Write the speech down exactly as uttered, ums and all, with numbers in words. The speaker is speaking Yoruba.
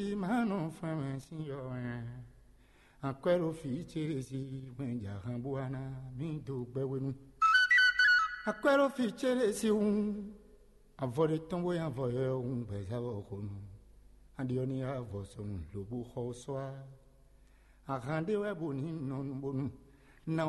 Mano fama senhora, a quero ficheresi, wenja rambuana, minto bewenu. A quero ficheresi um, a vore tombo ya voye um bezavo kono. Andioni a voson lobu hoswa, a rande webuni non bonu.